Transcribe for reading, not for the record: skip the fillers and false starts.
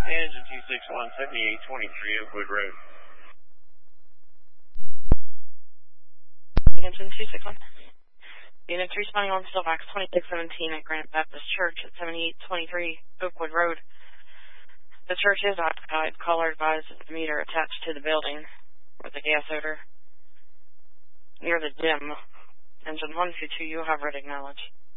Engine 261, 7823 Oakwood Road. Engine 261. Units responding on Silvax 2617 at Granite Baptist Church at 7823 Oakwood Road. The church is occupied. Caller advised that the meter attached to the building with the gas odor near the dim. Engine 122, you have read acknowledge.